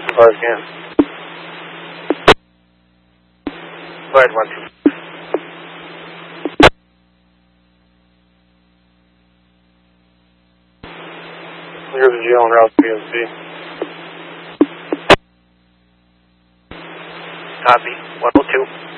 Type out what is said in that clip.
5 again. Go ahead, 1-2. Here's the GL en route to PNC. Copy. 102.